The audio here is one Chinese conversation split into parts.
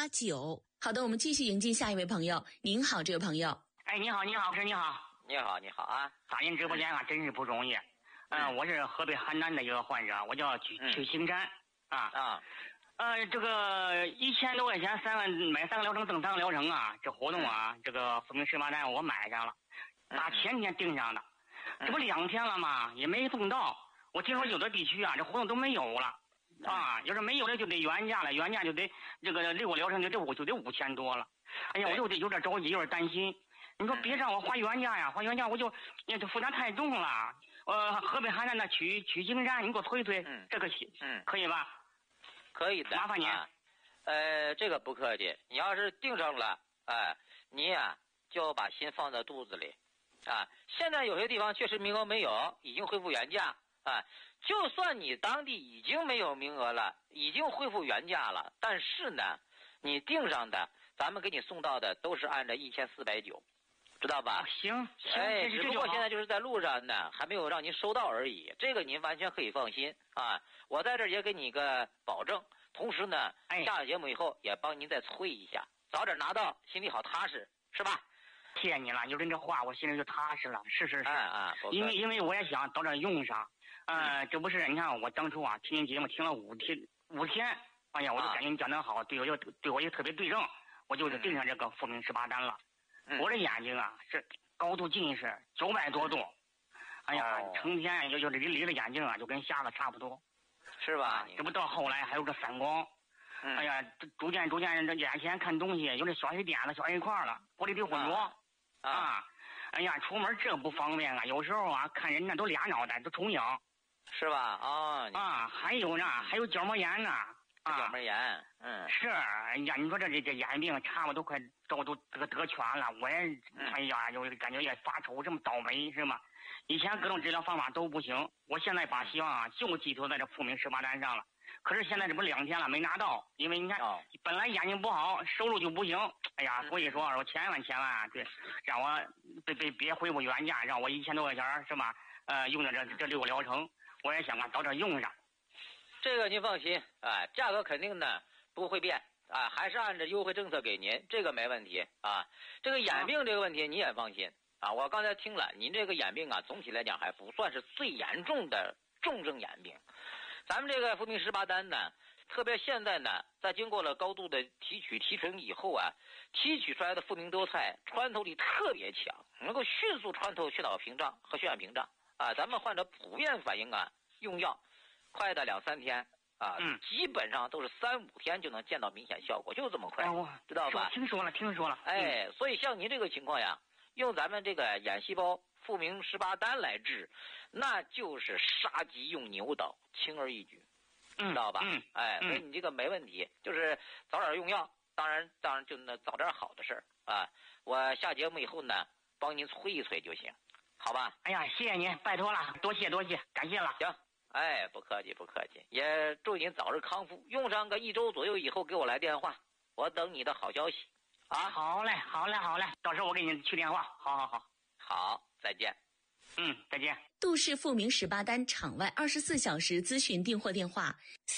8989。好的，我们继续迎接下一位朋友。您好，这位朋友。 哎，你好，老师，你好。 你好啊！ 打进直播间啊，真是不容易。我是河北邯郸的一个患者，我叫曲星山啊。这个1000多块钱买3个疗程赠3个疗程啊，这活动啊，这个复明18单我买上了，打前天订上的，这不2天了吗？也没送到。我听说有的地区啊，这活动都没有了啊，要是没有了就得原价了，原价就得这个6个疗程就得5000多了。哎呀，我就得有点着急，有点担心。你说别让我花原价呀，花原价我就这负担太重了。河北邯郸的曲星山，你给我推推，这个可以吧？ 可以的， 麻烦你。 这个不客气。你要是订上了，你呀就要把心放在肚子里啊。现在有些地方确实名额没有，已经恢复原价啊。就算你当地已经没有名额了，已经恢复原价了，但是呢，你订上的，咱们给你送到的都是按照1490。知道吧？ 行， 只不过现在就是在路上呢，还没有让您收到而已。这个您完全可以放心啊！我在这儿也给你一个保证，同时呢，下了节目以后也帮您再催一下，早点拿到，心里好踏实，是吧？ 谢谢你了，有您这话，我心里就踏实了。是。因为我也想早点用上。这不是你看我当初啊听您节目听了5天，哎呀，我就感觉你讲得好，对我也特别对症，我就订上这个复明18单了。我这眼睛啊是高度近视900多度，哎呀，成天就离着眼睛啊就跟瞎子差不多， 是吧？ 这不到后来还有这散光，哎呀，逐渐这眼前看东西有这小黑点子、小黑块了，玻璃体混浊啊，哎呀，出门这不方便啊，有时候啊看人呢都俩脑袋都重影， 是吧？ 还有角膜炎呢。 角膜炎， 是，哎呀，你说这眼病差不多快都得全了，我也，哎呀，就感觉也发愁，这么倒霉是吗？以前各种治疗方法都不行，我现在把希望啊就寄托在这复明18单上了。可是现在这不2天了没拿到，因为你看，本来眼睛不好，收入就不行，哎呀，所以说我千万对，让我别恢复原价，让我1000多块钱是吧？用的这6个疗程，我也想啊早点用上。 这个您放心啊，价格肯定呢不会变啊，还是按照优惠政策给您，这个没问题啊。这个眼病这个问题你也放心啊，我刚才听了，您这个眼病啊，总体来讲还不算是最严重的重症眼病。咱们这个复明18单呢，特别现在呢，在经过了高度的提纯以后啊，提取出来的复明多肽穿透力特别强，能够迅速穿透血脑屏障和血管屏障啊。咱们患者普遍反映啊，用药快的2-3天啊，基本上都是3-5天就能见到明显效果，就这么快，知道吧？ 听说了。 所以像您这个情况呀，用咱们这个眼细胞复明18单来治，那就是杀鸡用牛刀，轻而易举，知道吧？所以你这个没问题，就是早点用药，当然就那早点好的事儿啊。我下节目以后呢，帮您催一催就行，好吧？ 哎呀，谢谢您，拜托了，多谢，感谢了。 行。不客气，也祝您早日康复。用上个1周左右以后给我来电话，我等你的好消息啊！ 好嘞，到时候我给你去电话。 好，再见。 再见。 杜氏复明18单场外24小时咨询订货电话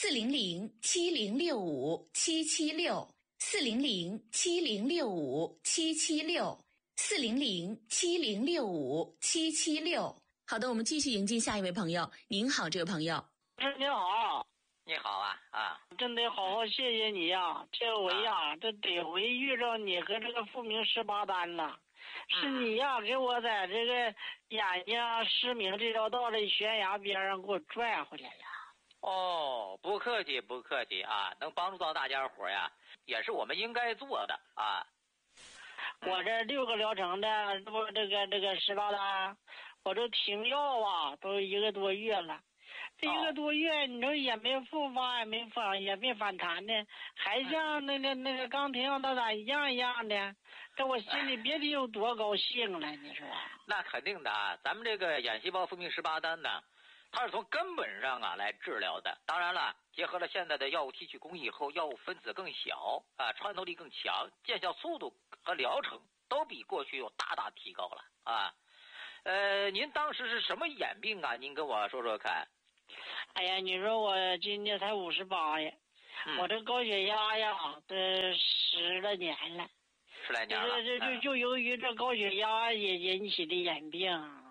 ：400-7065-776400-400-7065-7766。好的，我们继续迎接下一位朋友。您好，这位朋友。 你好。 你好啊。 真得好好谢谢你呀，这回呀，这得回遇着你和这个复明18单了。是你呀，给我在这个眼睛失明这条道的悬崖边上给我拽回来呀。 不客气啊，能帮助到大家伙呀，也是我们应该做的啊。 我这6个疗程的，这个18单，我这停药啊，都1个多月了。这1个多月，你说也没复发，也没反弹的，还像那个刚停药那咋一样的？这我心里别提有多高兴了，你说？ 那肯定的啊，咱们这个眼细胞复明18单呢，它是从根本上啊来治疗的。当然了，结合了现在的药物提取工艺以后，药物分子更小啊，穿透力更强，见效速度和疗程都比过去又大大提高了啊。您当时是什么眼病啊？您跟我说说看。 哎呀，你说我今年才58呀， 我这高血压呀，这10来年了。 10来年了。 就由于这高血压也引起的眼病。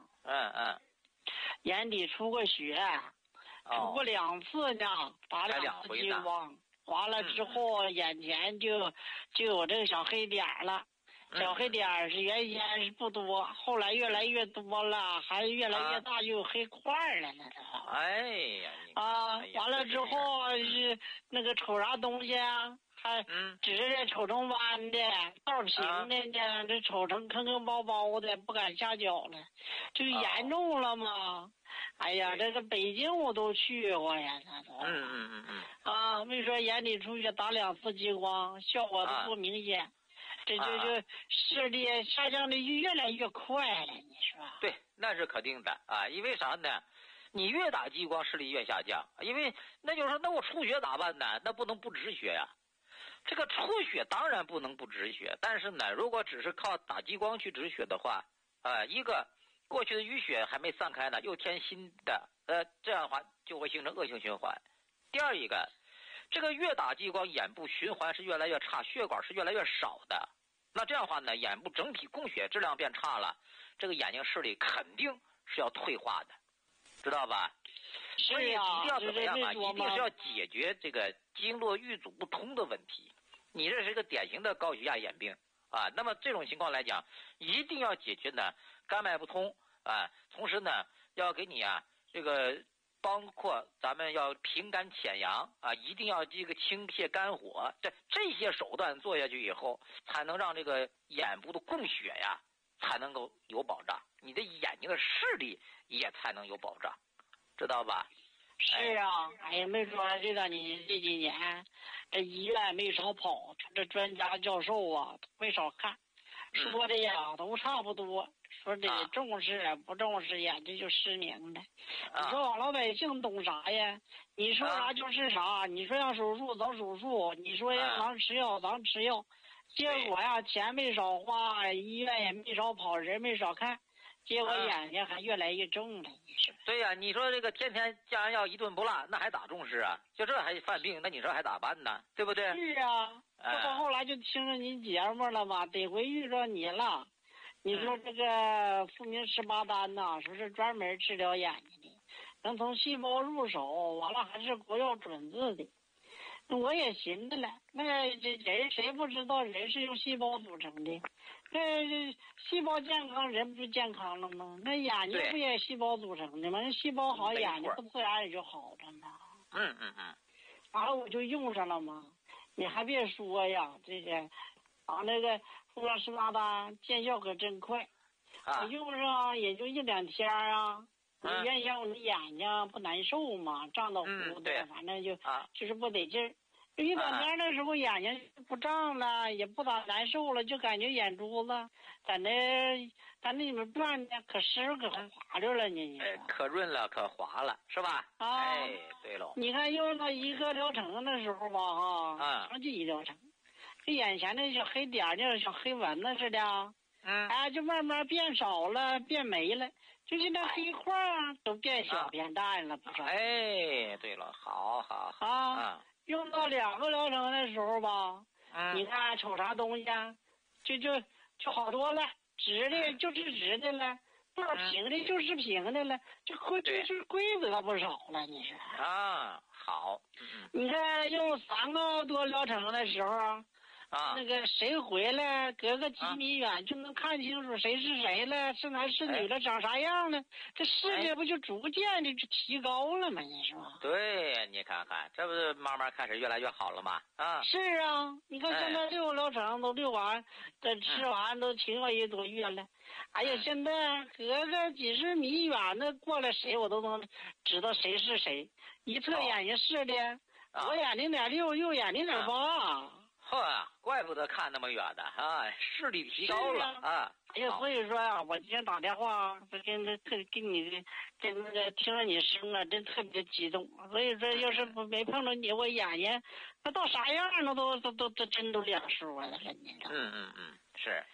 眼底出过血，出过2次呢，打2次激光。完了之后，眼前就有这个小黑点了。小黑点是原先是不多，后来越来越多了，还越来越大，就有黑块了呢。 哎呀！ 完了之后是那个瞅啥东西啊？还指着瞅成弯的，道平的呢，这瞅成坑包包的，不敢下脚了，就严重了嘛。哎呀，这个北京我都去过呀，他都。没说眼底出血，打2次激光，效果都不明显。这视力下降的越来越快了，你说？ 对，那是肯定的啊，因为啥呢？你越打激光，视力越下降，因为那就是说，那我出血咋办呢？那不能不止血呀。这个出血当然不能不止血，但是呢，如果只是靠打激光去止血的话，一个过去的淤血还没散开呢，又添新的，这样的话就会形成恶性循环。第二一个，这个越打激光，眼部循环是越来越差，血管是越来越少的。那这样的话呢，眼部整体供血质量变差了，这个眼睛视力肯定是要退化的，知道吧？所以一定要怎么样啊？一定是要解决这个经络遇阻不通的问题。你这是一个典型的高血压眼病啊，那么这种情况来讲，一定要解决呢肝脉不通啊，同时呢要给你啊这个包括咱们要平肝潜阳啊，一定要这个清泻肝火，这些手段做下去以后，才能让这个眼部的供血呀才能够有保障，你的眼睛的视力也才能有保障，知道吧？ 是啊，哎呀，没说这个你这几年这医院没少跑，这专家教授啊没少看，说的呀都差不多，说这个重视不重视眼睛就失明了。你说我老百姓懂啥呀？你说啥就是啥，你说要手术咱手术，你说要咱吃药咱吃药，结果呀钱没少花，医院也没少跑，人没少看，结果眼睛还越来越重了。 对呀，你说这个天天降压药一顿不落，那还咋重视啊？就这还犯病，那你说还咋办呢？对不对？ 是啊，到后来就听着你节目了嘛，得亏遇着你了。你说这个复明18丹呐，说是专门治疗眼睛的，能从细胞入手，完了还是国药准字的。我也寻思了，那这人谁不知道人是由细胞组成的？那细胞健康，人不就健康了吗？那眼睛不也细胞组成的吗？那细胞好，眼睛不自然也就好了吗？完了我就用上了嘛。你还别说呀，这个那个复明18丹见效可真快，我用上也就1、2天啊。原先我的眼睛不难受嘛，胀得糊的，反正就是不得劲儿。1、2天的时候眼睛不胀了，也不咋难受了，就感觉眼珠子在那里面转的可湿可滑溜了呢。 可润了可滑了是吧？对喽。 你看用到1个疗程的时候吧，长期1疗程，这眼前的小黑点就像黑蚊子似的，就慢慢变少了，变没了。就是那黑块都变小变淡了不少。 对了，好。 用到2个疗程的时候吧，你看瞅啥东西啊，就好多了，直的就是直的了，道平的就是平的了，就是规则不少了，你说好。 你看用3个多疗程的时候。那个谁回来隔个几米远就能看清楚谁是谁了，是男是女了，长啥样了，这视力不就逐渐的就提高了吗？你说？ 对，你看看，这不是慢慢开始越来越好了吗？ 是啊，你看现在6个疗程都6完，这吃完都挺有1个多月了。哎呀，现在隔个几十米远的过来谁我都能知道谁是谁，一测眼睛视力，左眼0.6，右眼0.8。 怪不得看那么远的视力提高了哎呀，所以说我今天打电话跟那个听着你声啊，真特别激动。所以说，要是没碰着你，我眼睛那到啥样了都真都两说了。 是。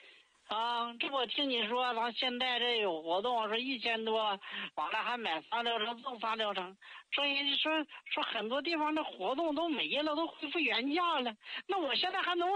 啊，这我听你说，咱现在这有活动，说1000多，完了还买3疗程赠3疗程，说人说很多地方的活动都没了，都恢复原价了。那我现在还能